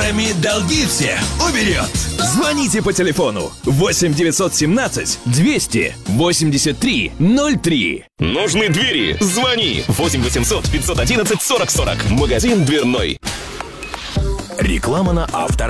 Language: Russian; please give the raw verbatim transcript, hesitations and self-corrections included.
Реми долги все уберет. Звоните по телефону восемь девятьсот семнадцать двести восемьдесят три ноль три. Нужны двери? Звони восемь восемьсот пятьсот одиннадцать сорок сорок. Магазин дверной. Реклама на Авто.